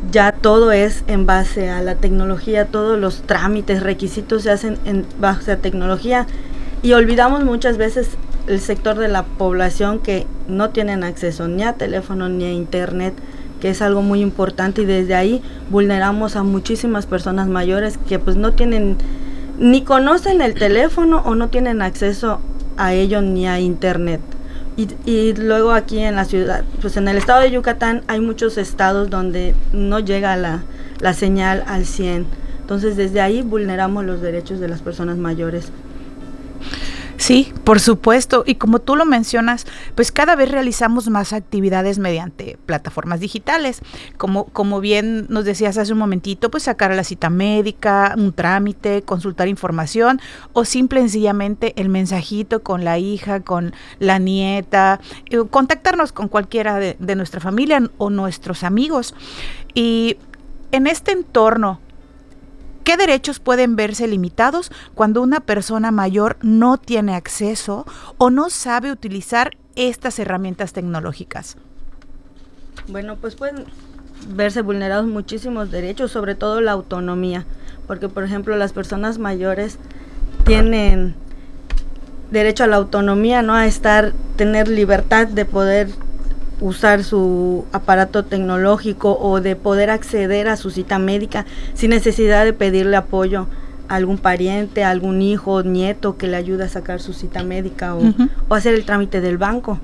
ya todo es en base a la tecnología, todos los trámites, requisitos se hacen en base a tecnología y olvidamos muchas veces el sector de la población que no tienen acceso ni a teléfono ni a internet, que es algo muy importante, y desde ahí vulneramos a muchísimas personas mayores que pues no tienen, ni conocen el teléfono o no tienen acceso a ello ni a internet. Y luego aquí en la ciudad, pues en el estado de Yucatán hay muchos estados donde no llega la señal al 100. Entonces desde ahí vulneramos los derechos de las personas mayores. Sí, por supuesto, y como tú lo mencionas, pues cada vez realizamos más actividades mediante plataformas digitales, como bien nos decías hace un momentito, pues sacar la cita médica, un trámite, consultar información o simple y sencillamente el mensajito con la hija, con la nieta, contactarnos con cualquiera de nuestra familia o nuestros amigos. Y en este entorno, ¿qué derechos pueden verse limitados cuando una persona mayor no tiene acceso o no sabe utilizar estas herramientas tecnológicas? Bueno, pues pueden verse vulnerados muchísimos derechos, sobre todo la autonomía, porque por ejemplo las personas mayores tienen derecho a la autonomía, ¿no? A tener libertad de poder usar su aparato tecnológico o de poder acceder a su cita médica sin necesidad de pedirle apoyo a algún pariente, a algún hijo, nieto que le ayude a sacar su cita médica o hacer el trámite del banco.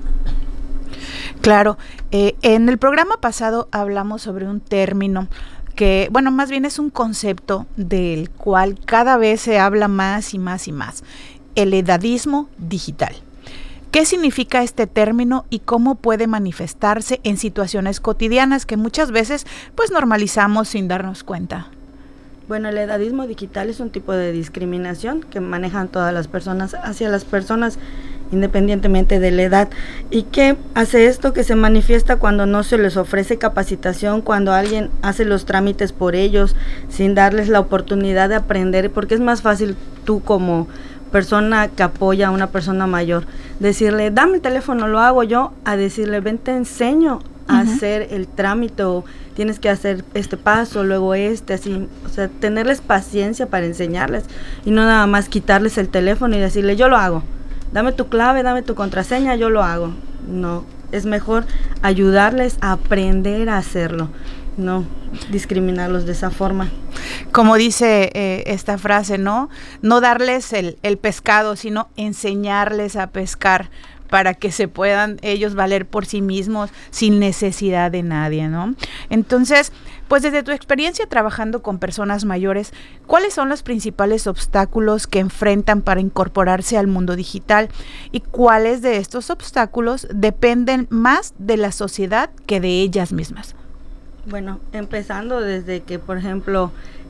Claro, en el programa pasado hablamos sobre un término que, bueno, más bien es un concepto del cual cada vez se habla más y más y más, el edadismo digital. ¿Qué significa este término y cómo puede manifestarse en situaciones cotidianas que muchas veces pues normalizamos sin darnos cuenta? Bueno, el edadismo digital es un tipo de discriminación que manejan todas las personas hacia las personas independientemente de la edad. ¿Y qué hace esto? Que se manifiesta cuando no se les ofrece capacitación, cuando alguien hace los trámites por ellos sin darles la oportunidad de aprender, porque es más fácil tú como persona que apoya a una persona mayor decirle, dame el teléfono, lo hago yo, a decirle, ven, te enseño a hacer el trámite, o tienes que hacer este paso, luego así, o sea, tenerles paciencia para enseñarles y no nada más quitarles el teléfono y decirle, yo lo hago, dame tu clave, dame tu contraseña, yo lo hago. No, es mejor ayudarles a aprender a hacerlo, no discriminarlos de esa forma. Como dice esta frase, ¿no? No darles el pescado, sino enseñarles a pescar para que se puedan ellos valer por sí mismos sin necesidad de nadie, ¿no? Entonces, pues desde tu experiencia trabajando con personas mayores, ¿cuáles son los principales obstáculos que enfrentan para incorporarse al mundo digital? ¿Y cuáles de estos obstáculos dependen más de la sociedad que de ellas mismas? Bueno, empezando desde que, por ejemplo,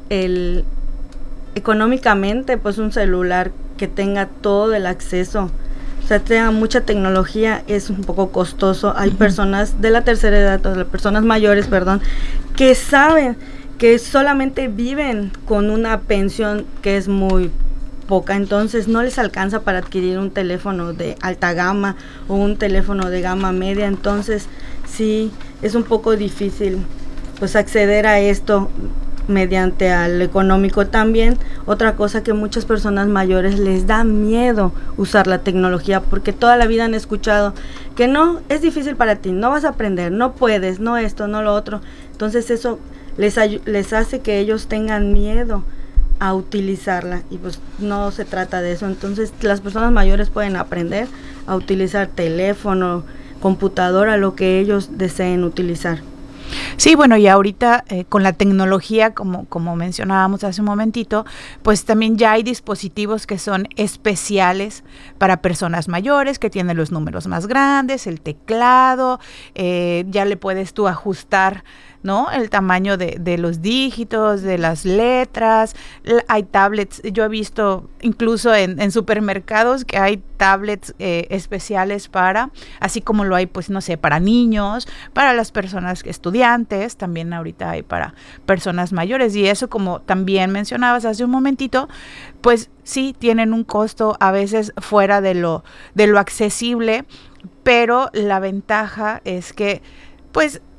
económicamente, pues un celular que tenga todo el acceso, o sea, tenga mucha tecnología, es un poco costoso. Hay personas de la tercera edad, o de las personas mayores, que saben que solamente viven con una pensión que es muy poca, entonces no les alcanza para adquirir un teléfono de alta gama o un teléfono de gama media, entonces sí, es un poco difícil pues acceder a esto mediante al económico. También otra cosa, que muchas personas mayores les da miedo usar la tecnología porque toda la vida han escuchado que no, es difícil para ti, no vas a aprender, no puedes, no esto, no lo otro, entonces eso les hace que ellos tengan miedo a utilizarla y pues no se trata de eso. Entonces las personas mayores pueden aprender a utilizar teléfono, computadora, lo que ellos deseen utilizar. Sí, bueno, y ahorita con la tecnología, como mencionábamos hace un momentito, pues también ya hay dispositivos que son especiales para personas mayores, que tienen los números más grandes, el teclado, ya le puedes tú ajustar, ¿no?, el tamaño de los dígitos, de las letras. Hay tablets, yo he visto incluso en supermercados que hay tablets especiales para, así como lo hay, pues no sé, para niños, para las personas estudiantes, también ahorita hay para personas mayores, y eso, como también mencionabas hace un momentito, pues sí tienen un costo a veces fuera de lo accesible, pero la ventaja es que pues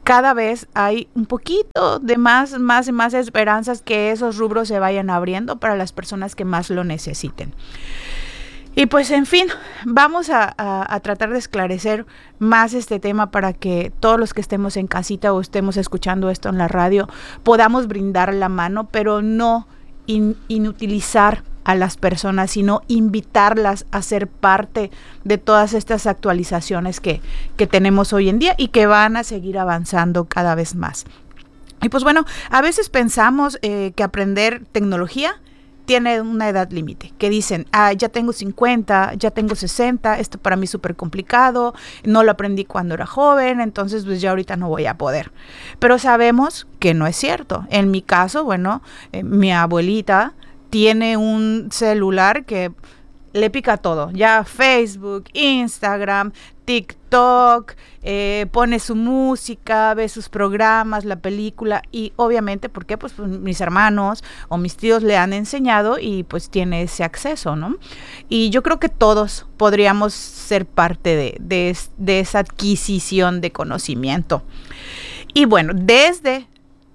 cada vez hay un poquito de más esperanzas que esos rubros se vayan abriendo para las personas que más lo necesiten. Y pues en fin, vamos a tratar de esclarecer más este tema para que todos los que estemos en casita o estemos escuchando esto en la radio podamos brindar la mano, pero no inutilizar a las personas, sino invitarlas a ser parte de todas estas actualizaciones que tenemos hoy en día y que van a seguir avanzando cada vez más. Y pues bueno, a veces pensamos que aprender tecnología tiene una edad límite, que dicen, ya tengo 50, ya tengo 60, esto para mí es súper complicado, no lo aprendí cuando era joven, entonces pues ya ahorita no voy a poder. Pero sabemos que no es cierto. En mi caso, bueno, mi abuelita tiene un celular que le pica todo, ya Facebook, Instagram, TikTok, pone su música, ve sus programas, la película y obviamente, ¿por qué? Pues mis hermanos o mis tíos le han enseñado y pues tiene ese acceso, ¿no? Y yo creo que todos podríamos ser parte de esa adquisición de conocimiento. Y bueno, desde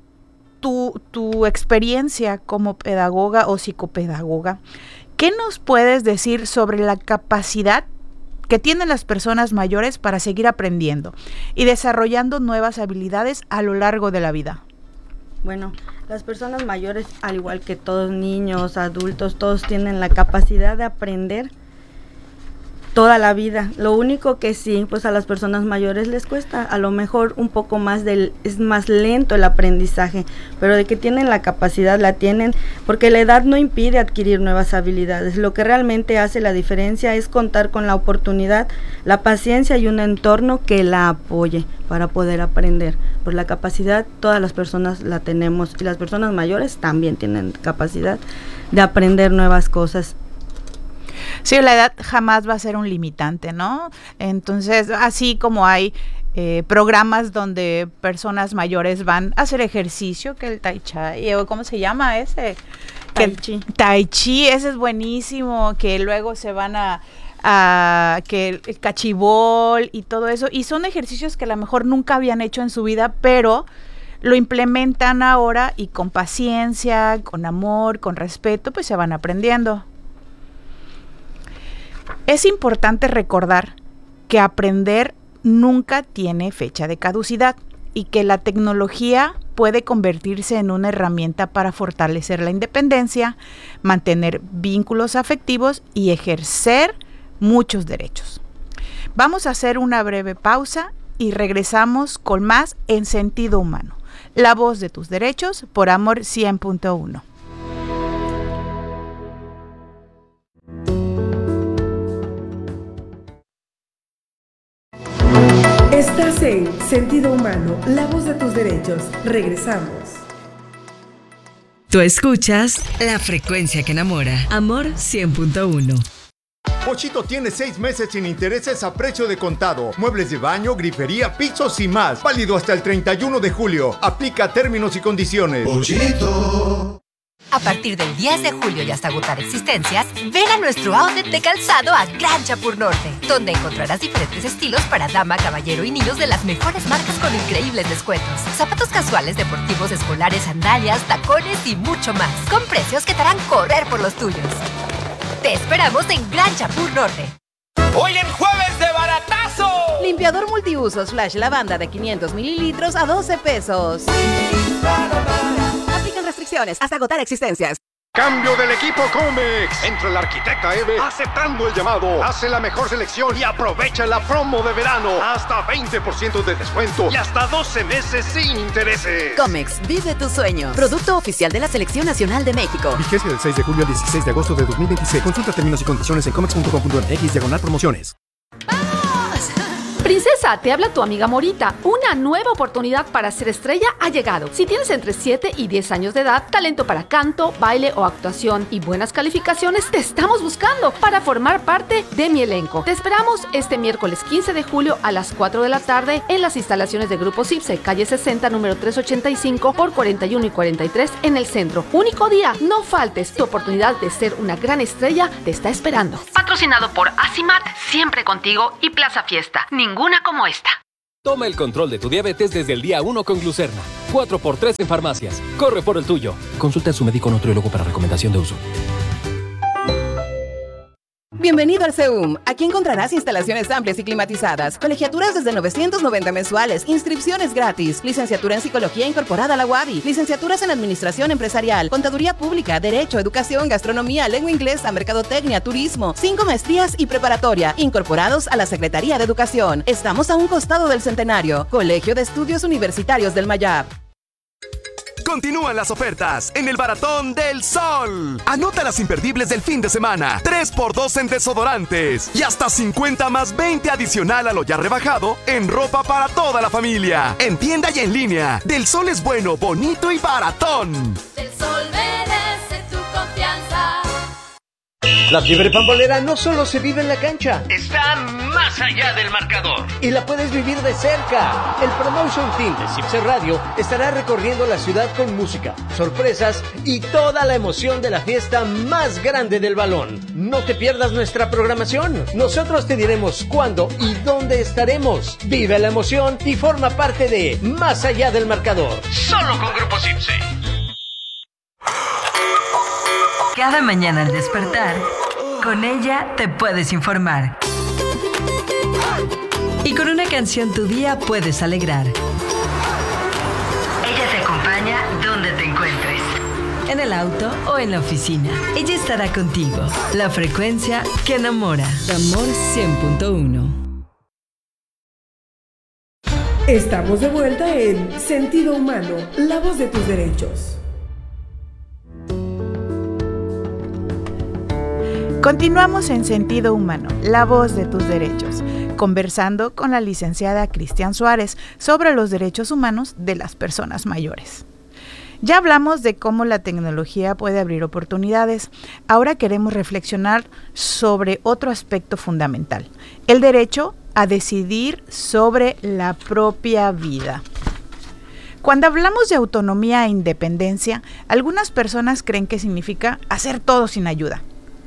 tu experiencia como pedagoga o psicopedagoga, ¿qué nos puedes decir sobre la capacidad que tienen las personas mayores para seguir aprendiendo y desarrollando nuevas habilidades a lo largo de la vida? Bueno, las personas mayores, al igual que todos niños, adultos, todos tienen la capacidad de aprender toda la vida. Lo único que sí, pues a las personas mayores les cuesta a lo mejor un poco más, es más lento el aprendizaje, pero de que tienen la capacidad, la tienen, porque la edad no impide adquirir nuevas habilidades. Lo que realmente hace la diferencia es contar con la oportunidad, la paciencia y un entorno que la apoye para poder aprender. Por la capacidad, todas las personas la tenemos y las personas mayores también tienen capacidad de aprender nuevas cosas. Sí, la edad jamás va a ser un limitante, ¿no? Entonces, así como hay programas donde personas mayores van a hacer ejercicio, que el Tai Chi, ¿cómo se llama ese? Tai Chi, ese es buenísimo, que luego se van que el cachibol y todo eso, y son ejercicios que a lo mejor nunca habían hecho en su vida, pero lo implementan ahora y con paciencia, con amor, con respeto, pues se van aprendiendo. Es importante recordar que aprender nunca tiene fecha de caducidad y que la tecnología puede convertirse en una herramienta para fortalecer la independencia, mantener vínculos afectivos y ejercer muchos derechos. Vamos a hacer una breve pausa y regresamos con más en Sentido Humano. La voz de tus derechos por Amor 100.1. Estás en Sentido Humano, la voz de tus derechos. Regresamos. Tú escuchas la frecuencia que enamora. Amor 100.1. Pochito tiene 6 meses sin intereses a precio de contado. Muebles de baño, grifería, pisos y más. Válido hasta el 31 de julio. Aplica términos y condiciones. Pochito. A partir del 10 de julio y hasta agotar existencias, ven a nuestro outlet de calzado a Gran Chapur Norte, donde encontrarás diferentes estilos para dama, caballero y niños de las mejores marcas con increíbles descuentos. Zapatos casuales, deportivos, escolares, sandalias, tacones y mucho más, con precios que te harán correr por los tuyos. Te esperamos en Gran Chapur Norte. ¡Hoy en jueves de baratazo! Limpiador multiusos Flash Lavanda de 500 mililitros a 12 pesos. Aplican restricciones hasta agotar existencias. Cambio del equipo Comex. Entra el arquitecta Eve aceptando el llamado. Hace la mejor selección y aprovecha la promo de verano. Hasta 20% de descuento y hasta 12 meses sin intereses. Comex, vive tu sueño. Producto oficial de la Selección Nacional de México. Vigencia del 6 de julio al 16 de agosto de 2026. Consulta términos y condiciones en comex.com.mx/promociones. Princesa, te habla tu amiga Morita. Una nueva oportunidad para ser estrella ha llegado. Si tienes entre 7 y 10 años de edad, talento para canto, baile o actuación y buenas calificaciones, te estamos buscando para formar parte de mi elenco. Te esperamos este miércoles 15 de julio a las 4 de la tarde en las instalaciones de Grupo CIPSE, calle 60, número 385 por 41 y 43 en el centro. Único día, no faltes. Tu oportunidad de ser una gran estrella te está esperando. Patrocinado por Asimat, siempre contigo, y Plaza Fiesta. Ninguna como esta. Toma el control de tu diabetes desde el día 1 con Glucerna. 4x3 en farmacias. Corre por el tuyo. Consulta a su médico nutriólogo para recomendación de uso. Bienvenido al CEUM. Aquí encontrarás instalaciones amplias y climatizadas, colegiaturas desde 990 mensuales, inscripciones gratis, licenciatura en Psicología incorporada a la UABI, licenciaturas en Administración Empresarial, Contaduría Pública, Derecho, Educación, Gastronomía, Lengua Inglesa, Mercadotecnia, Turismo, 5 maestrías y preparatoria, incorporados a la Secretaría de Educación. Estamos a un costado del Centenario. Colegio de Estudios Universitarios del Mayab. Continúan las ofertas en el Baratón del Sol. Anota las imperdibles del fin de semana. 3x2 en desodorantes y hasta 50 más 20 adicional a lo ya rebajado en ropa para toda la familia. En tienda y en línea. Del Sol es bueno, bonito y baratón. Del Sol merece tu confianza. La fiebre pambolera no solo se vive en la cancha, está más allá del marcador y la puedes vivir de cerca. El Promotion Team de Cipse Radio estará recorriendo la ciudad con música, sorpresas y toda la emoción de la fiesta más grande del balón. No te pierdas nuestra programación. Nosotros te diremos cuándo y dónde estaremos. Vive la emoción y forma parte de Más allá del marcador. Solo con Grupo Cipse. Cada mañana al despertar, con ella te puedes informar. Y con una canción tu día puedes alegrar. Ella te acompaña donde te encuentres. En el auto o en la oficina. Ella estará contigo. La frecuencia que enamora. Amor 100.1. Estamos de vuelta en Sentido Humano, la voz de tus derechos. Continuamos en Sentido Humano, la voz de tus derechos, conversando con la licenciada Cristian Suárez sobre los derechos humanos de las personas mayores. Ya hablamos de cómo la tecnología puede abrir oportunidades. Ahora queremos reflexionar sobre otro aspecto fundamental, el derecho a decidir sobre la propia vida. Cuando hablamos de autonomía e independencia, algunas personas creen que significa hacer todo sin ayuda.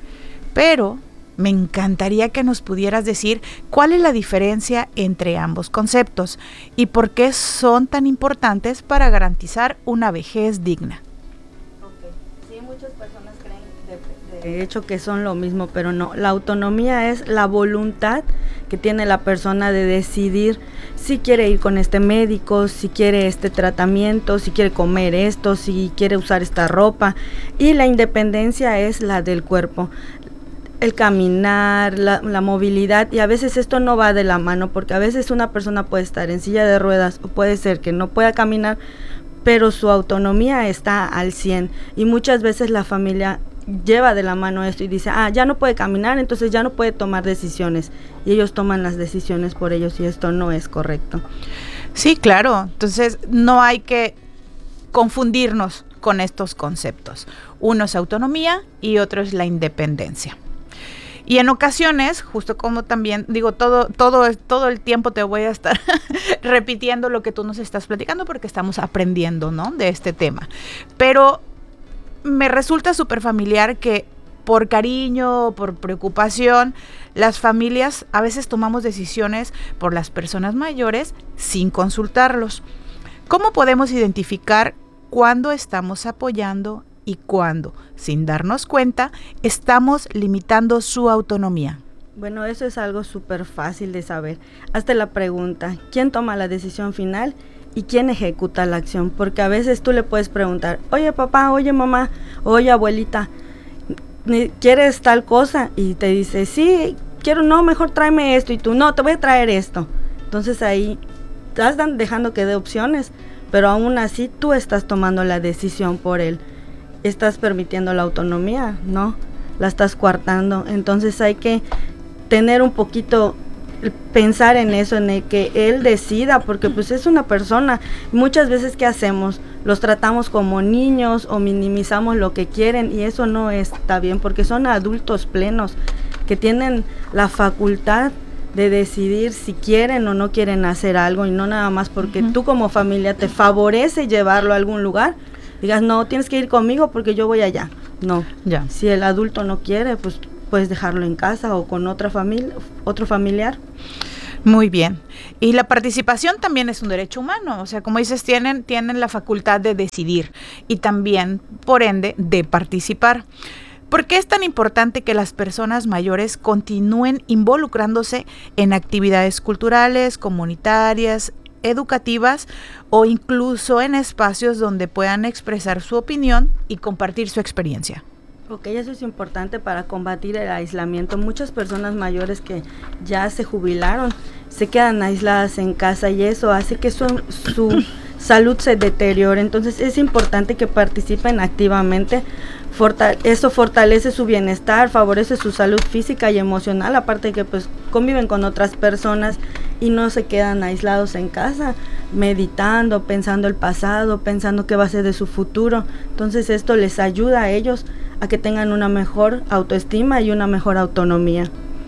Pero me encantaría que nos pudieras decir cuál es la diferencia entre ambos conceptos y por qué son tan importantes para garantizar una vejez digna. Okay. Sí, muchas personas creen de hecho que son lo mismo, pero no. La autonomía es la voluntad que tiene la persona de decidir si quiere ir con este médico, si quiere este tratamiento, si quiere comer esto, si quiere usar esta ropa. Y la independencia es la del cuerpo. El caminar, la movilidad, y a veces esto no va de la mano, porque a veces una persona puede estar en silla de ruedas o puede ser que no pueda caminar, pero su autonomía está al 100, y muchas veces la familia lleva de la mano esto y dice, ya no puede caminar, entonces ya no puede tomar decisiones, y ellos toman las decisiones por ellos, y esto no es correcto. Sí, claro, entonces no hay que confundirnos con estos conceptos. Uno es autonomía y otro es la independencia. Y en ocasiones, justo como también digo, todo el tiempo te voy a estar repitiendo lo que tú nos estás platicando porque estamos aprendiendo, ¿no?, de este tema. Pero me resulta súper familiar que por cariño, por preocupación, las familias a veces tomamos decisiones por las personas mayores sin consultarlos. ¿Cómo podemos identificar cuándo estamos apoyando y cuándo, sin darnos cuenta, estamos limitando su autonomía? Bueno, eso es algo súper fácil de saber. Hazte la pregunta, ¿quién toma la decisión final y quién ejecuta la acción? Porque a veces tú le puedes preguntar, oye papá, oye mamá, oye abuelita, ¿quieres tal cosa? Y te dice, sí, quiero, no, mejor tráeme esto, y tú, no, te voy a traer esto. Entonces ahí estás dejando que dé opciones, pero aún así tú estás tomando la decisión por él. Estás permitiendo la autonomía, ¿no? La estás coartando. Entonces hay que tener un poquito, pensar en eso, en el que él decida, porque pues es una persona. Muchas veces, ¿qué hacemos? Los tratamos como niños o minimizamos lo que quieren, y eso no está bien, porque son adultos plenos que tienen la facultad de decidir si quieren o no quieren hacer algo, y no nada más porque tú como familia te favorece llevarlo a algún lugar, digas, no, tienes que ir conmigo porque yo voy allá. No, ya. Si el adulto no quiere, pues puedes dejarlo en casa o con otra familia, otro familiar. Muy bien. Y la participación también es un derecho humano, o sea, como dices, tienen la facultad de decidir y también, por ende, de participar. ¿Por qué es tan importante que las personas mayores continúen involucrándose en actividades culturales, comunitarias, educativas o incluso en espacios donde puedan expresar su opinión y compartir su experiencia? Ok, eso es importante para combatir el aislamiento. Muchas personas mayores que ya se jubilaron se quedan aisladas en casa y eso hace que su salud se deteriore. Entonces es importante que participen activamente. Eso fortalece su bienestar, favorece su salud física y emocional, aparte de que pues conviven con otras personas y no se quedan aislados en casa, meditando, pensando el pasado, pensando qué va a ser de su futuro. Entonces esto les ayuda a ellos a que tengan una mejor autoestima y una mejor autonomía.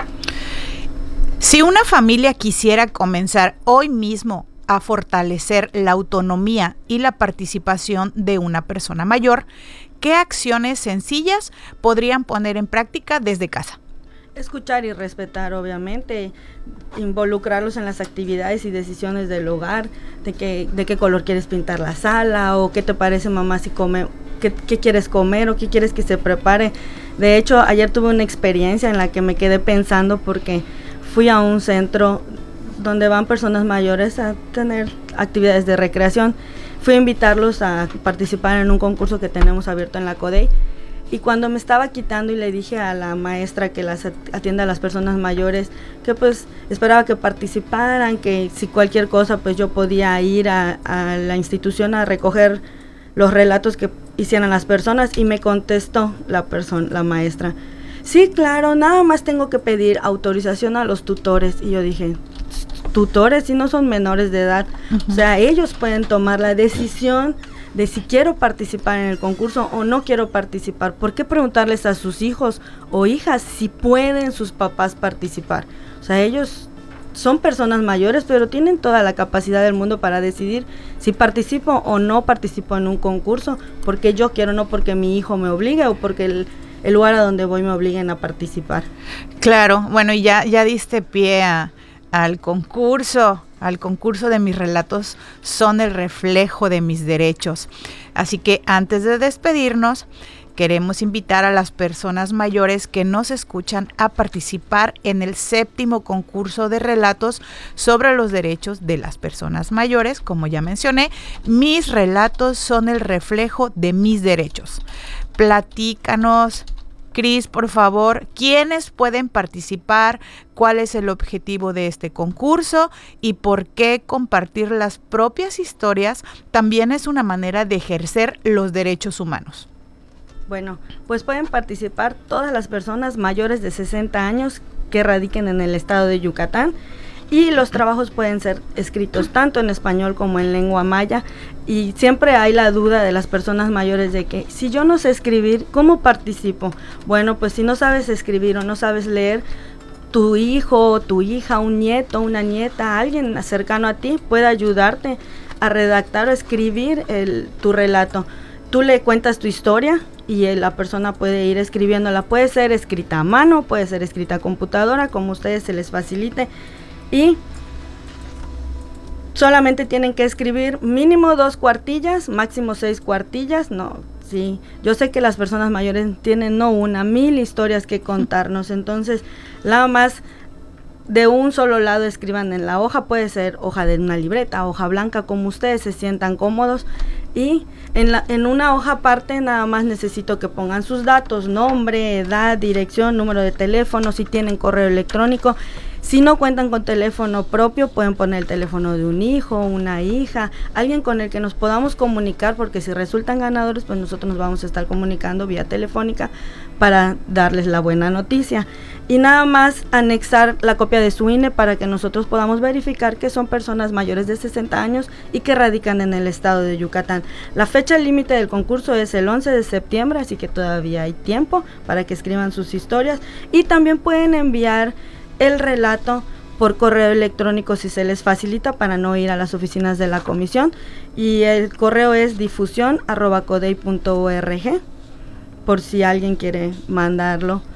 Si una familia quisiera comenzar hoy mismo a fortalecer la autonomía y la participación de una persona mayor, ¿qué acciones sencillas podrían poner en práctica desde casa? Escuchar y respetar, obviamente, involucrarlos en las actividades y decisiones del hogar, de qué color quieres pintar la sala, o qué te parece, mamá, si qué quieres comer o qué quieres que se prepare. De hecho, ayer tuve una experiencia en la que me quedé pensando porque fui a un centro donde van personas mayores a tener actividades de recreación. Fui a invitarlos a participar en un concurso que tenemos abierto en la CODEI. Y cuando me estaba quitando y le dije a la maestra que las atiende a las personas mayores, que pues esperaba que participaran, que si cualquier cosa pues yo podía ir a la institución a recoger los relatos que hicieran las personas, y me contestó la maestra: sí, claro, nada más tengo que pedir autorización a los tutores. Y yo dije, tutores si no son menores de edad, o sea, ellos pueden tomar la decisión de si quiero participar en el concurso o no quiero participar. ¿Por qué preguntarles a sus hijos o hijas si pueden sus papás participar? O sea, ellos son personas mayores, pero tienen toda la capacidad del mundo para decidir si participo o no participo en un concurso, porque yo quiero, no porque mi hijo me obligue o porque el lugar a donde voy me obliguen a participar. Claro, bueno, y ya diste pie al concurso de mis relatos son el reflejo de mis derechos. Así que antes de despedirnos, queremos invitar a las personas mayores que nos escuchan a participar en el 7º concurso de relatos sobre los derechos de las personas mayores. Como ya mencioné, mis relatos son el reflejo de mis derechos. Platícanos, Cris, por favor, ¿quiénes pueden participar? ¿Cuál es el objetivo de este concurso? ¿Y por qué compartir las propias historias también es una manera de ejercer los derechos humanos? Bueno, pues pueden participar todas las personas mayores de 60 años que radiquen en el estado de Yucatán, y los trabajos pueden ser escritos tanto en español como en lengua maya, y siempre hay la duda de las personas mayores de que si yo no sé escribir, ¿cómo participo? Bueno, pues si no sabes escribir o no sabes leer, tu hijo, tu hija, un nieto, una nieta, alguien cercano a ti puede ayudarte a redactar o escribir tu relato. Tú le cuentas tu historia y la persona puede ir escribiéndola. Puede ser escrita a mano, puede ser escrita a computadora, como a ustedes se les facilite. Y solamente tienen que escribir mínimo 2 cuartillas, máximo 6 cuartillas. No, sí, yo sé que las personas mayores tienen no una, 1000 historias que contarnos. Entonces, nada más de un solo lado escriban en la hoja. Puede ser hoja de una libreta, hoja blanca, como ustedes se sientan cómodos. Y en una hoja aparte nada más necesito que pongan sus datos: nombre, edad, dirección, número de teléfono, si tienen correo electrónico. Si no cuentan con teléfono propio, pueden poner el teléfono de un hijo, una hija, alguien con el que nos podamos comunicar, porque si resultan ganadores, pues nosotros nos vamos a estar comunicando vía telefónica para darles la buena noticia. Y nada más anexar la copia de su INE para que nosotros podamos verificar que son personas mayores de 60 años y que radican en el estado de Yucatán. La fecha límite del concurso es el 11 de septiembre, así que todavía hay tiempo para que escriban sus historias, y también pueden enviar el relato por correo electrónico si se les facilita, para no ir a las oficinas de la comisión, y el correo es difusión@codei.org por si alguien quiere mandarlo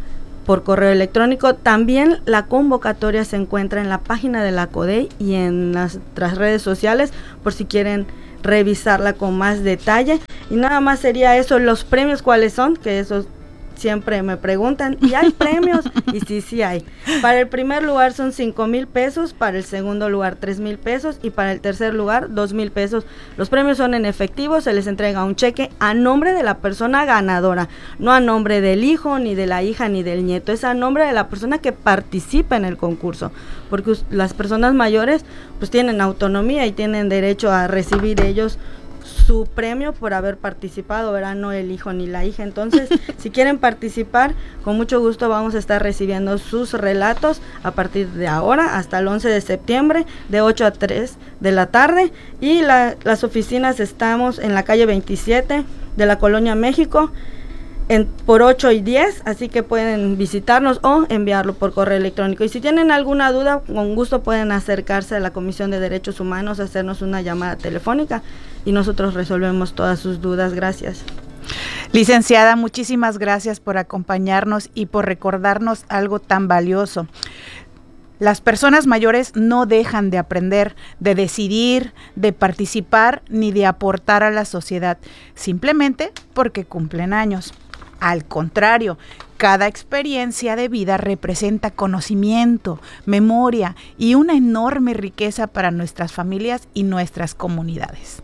por correo electrónico. También la convocatoria se encuentra en la página de la CODEI y en nuestras redes sociales por si quieren revisarla con más detalle. Y nada más sería eso. Los premios, ¿cuáles son? Que esos siempre me preguntan, ¿y hay premios? Y sí hay. Para el primer lugar son 5,000 pesos, para el segundo lugar 3,000 pesos y para el tercer lugar 2,000 pesos. Los premios son en efectivo, se les entrega un cheque a nombre de la persona ganadora, no a nombre del hijo, ni de la hija, ni del nieto, es a nombre de la persona que participa en el concurso, porque las personas mayores pues tienen autonomía y tienen derecho a recibir ellos su premio por haber participado, ¿verdad? No el hijo ni la hija. Entonces, si quieren participar, con mucho gusto vamos a estar recibiendo sus relatos a partir de ahora hasta el 11 de septiembre, de 8 a 3 de la tarde. Y las oficinas estamos en la calle 27 de la Colonia México, por 8 y 10, así que pueden visitarnos o enviarlo por correo electrónico. Y si tienen alguna duda, con gusto pueden acercarse a la Comisión de Derechos Humanos, hacernos una llamada telefónica y nosotros resolvemos todas sus dudas. Gracias. Licenciada, muchísimas gracias por acompañarnos y por recordarnos algo tan valioso. Las personas mayores no dejan de aprender, de decidir, de participar ni de aportar a la sociedad, simplemente porque cumplen años. Al contrario, cada experiencia de vida representa conocimiento, memoria y una enorme riqueza para nuestras familias y nuestras comunidades.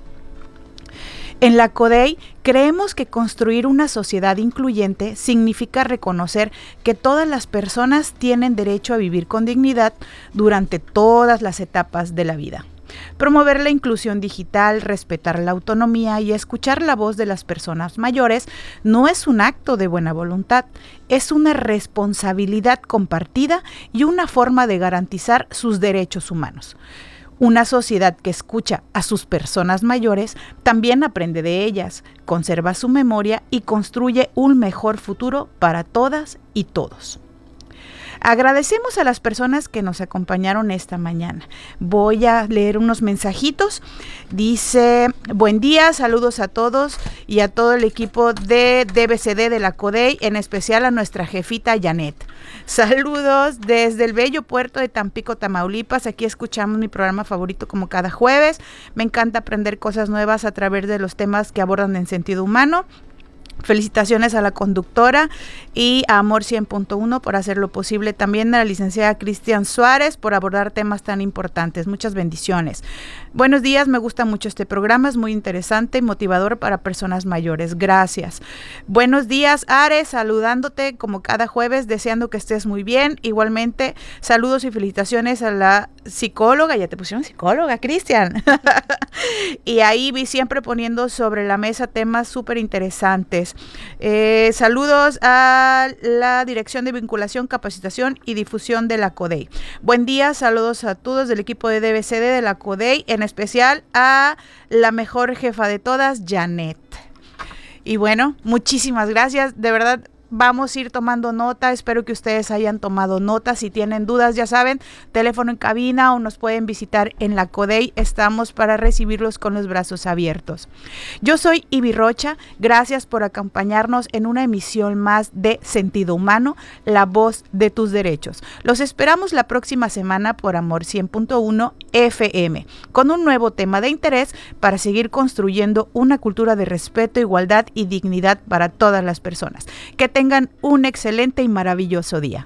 En la CODEI creemos que construir una sociedad incluyente significa reconocer que todas las personas tienen derecho a vivir con dignidad durante todas las etapas de la vida. Promover la inclusión digital, respetar la autonomía y escuchar la voz de las personas mayores no es un acto de buena voluntad, es una responsabilidad compartida y una forma de garantizar sus derechos humanos. Una sociedad que escucha a sus personas mayores también aprende de ellas, conserva su memoria y construye un mejor futuro para todas y todos. Agradecemos a las personas que nos acompañaron esta mañana. Voy a leer unos mensajitos. Dice, buen día, saludos a todos y a todo el equipo de DBCD de la CODEI, en especial a nuestra jefita Janet. Saludos desde el bello puerto de Tampico, Tamaulipas. Aquí escuchamos mi programa favorito como cada jueves. Me encanta aprender cosas nuevas a través de los temas que abordan en sentido humano. Felicitaciones a la conductora y a Amor 100.1 por hacerlo posible. También a la licenciada Cristian Suárez por abordar temas tan importantes. Muchas bendiciones. Buenos días, me gusta mucho este programa, es muy interesante y motivador para personas mayores. Gracias. Buenos días, Ares, saludándote como cada jueves, deseando que estés muy bien. Igualmente, saludos y felicitaciones a la psicóloga. Ya te pusieron psicóloga, Cristian. Y ahí vi siempre poniendo sobre la mesa temas súper interesantes. Saludos a la Dirección de Vinculación, Capacitación y Difusión de la CODEI. Buen día, saludos a todos del equipo de DBCD de la CODEI, en especial a la mejor jefa de todas, Janet. Y bueno, muchísimas gracias, de verdad. Vamos a ir tomando nota, espero que ustedes hayan tomado nota. Si tienen dudas, ya saben, teléfono en cabina o nos pueden visitar en la CODEI. Estamos para recibirlos con los brazos abiertos. Yo soy Ibi Rocha, gracias por acompañarnos en una emisión más de Sentido Humano, la voz de tus derechos. Los esperamos la próxima semana por Amor 100.1 FM, con un nuevo tema de interés para seguir construyendo una cultura de respeto, igualdad y dignidad para todas las personas. Que tengan un excelente y maravilloso día.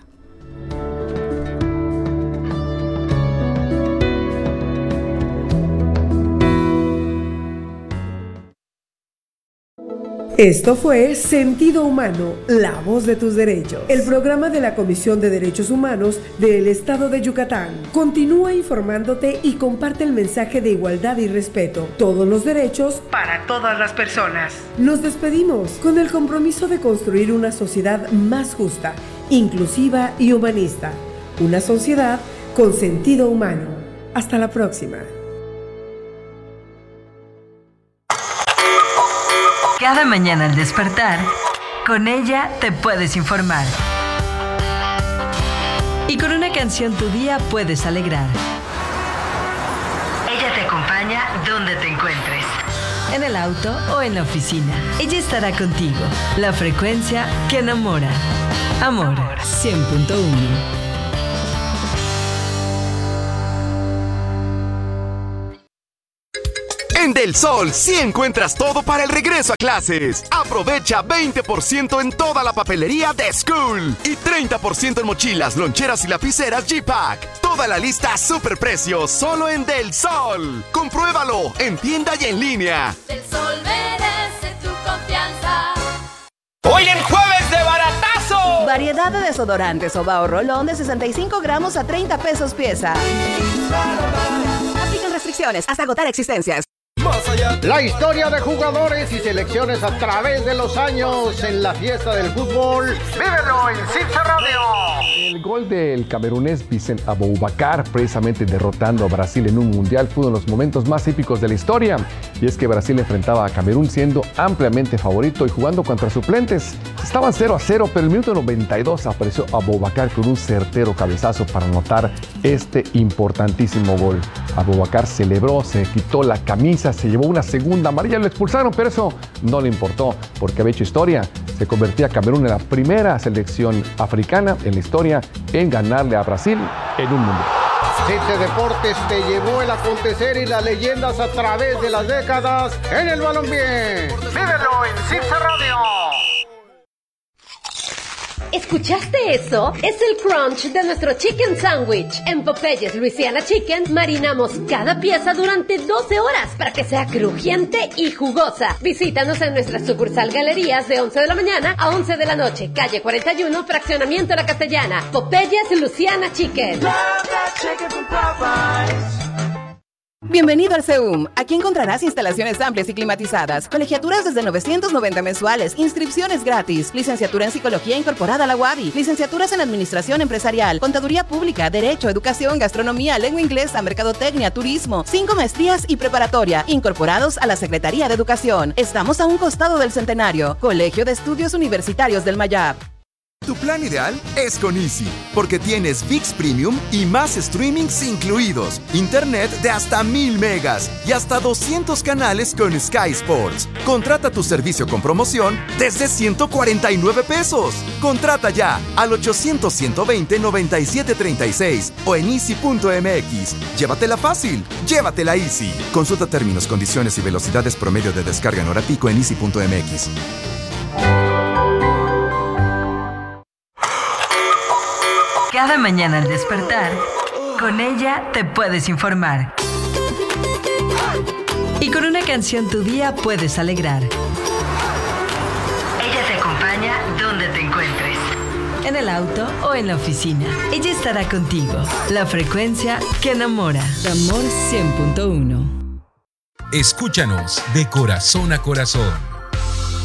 Esto fue Sentido Humano, la voz de tus derechos. El programa de la Comisión de Derechos Humanos del Estado de Yucatán. Continúa informándote y comparte el mensaje de igualdad y respeto. Todos los derechos para todas las personas. Nos despedimos con el compromiso de construir una sociedad más justa, inclusiva y humanista. Una sociedad con sentido humano. Hasta la próxima. Cada mañana al despertar, con ella te puedes informar. Y con una canción tu día puedes alegrar. Ella te acompaña donde te encuentres. en el auto o en la oficina. Ella estará contigo. La frecuencia que enamora. Amor 100.1. En Del Sol sí encuentras todo para el regreso a clases. Aprovecha 20% en toda la papelería de School y 30% en mochilas, loncheras y lapiceras G-Pack. Toda la lista a super precios solo en Del Sol. Compruébalo en tienda y en línea. Del Sol merece tu confianza. Hoy en Jueves de Baratazo. Variedad de desodorantes Sobao Rolón de 65 gramos a 30 pesos pieza. Aplican restricciones hasta agotar existencias. La historia de jugadores y selecciones a través de los años en la fiesta del fútbol. ¡Vívelo en CIPSE Radio! El gol del camerunés Vicent Aboubakar, precisamente derrotando a Brasil en un mundial, fue uno de los momentos más épicos de la historia. Y es que Brasil enfrentaba a Camerún siendo ampliamente favorito y jugando contra suplentes. Estaban 0-0, pero en el minuto 92 apareció Aboubakar con un certero cabezazo para anotar este importantísimo gol. Aboubakar celebró, se quitó la camisa, se llevó una segunda amarilla, lo expulsaron, pero eso no le importó, porque había hecho historia. Se convertía Camerún en la primera selección africana en la historia en ganarle a Brasil en un mundial. CIPSE Deportes te llevó el acontecer y las leyendas a través de las décadas en el balompié. ¡Vívelo en CIPSE Radio! ¿Escuchaste eso? Es el crunch de nuestro chicken sandwich. En Popeyes Louisiana Chicken marinamos cada pieza durante 12 horas para que sea crujiente y jugosa. Visítanos en nuestra sucursal Galerías de 11 de la mañana a 11 de la noche, calle 41, Fraccionamiento La Castellana. Popeyes Louisiana Chicken. Bienvenido al CEUM. Aquí encontrarás instalaciones amplias y climatizadas, colegiaturas desde 990 mensuales, inscripciones gratis, licenciatura en Psicología incorporada a la UABI, licenciaturas en Administración Empresarial, Contaduría Pública, Derecho, Educación, Gastronomía, Lengua Inglesa, Mercadotecnia, Turismo, 5 maestrías y preparatoria, incorporados a la Secretaría de Educación. Estamos a un costado del Centenario, Colegio de Estudios Universitarios del Mayab. Tu plan ideal es con Easy, porque tienes ViX Premium y más streamings incluidos, internet de hasta 1000 megas y hasta 200 canales con Sky Sports. Contrata tu servicio con promoción desde 149 pesos. Contrata ya al 800-120-9736 o en easy.mx. Llévatela fácil, llévatela Easy. Consulta términos, condiciones y velocidades promedio de descarga en hora pico en easy.mx. Cada mañana al despertar, con ella te puedes informar. Y con una canción tu día puedes alegrar. Ella te acompaña donde te encuentres. En el auto o en la oficina. Ella estará contigo. La frecuencia que enamora. Amor 100.1. Escúchanos de corazón a corazón.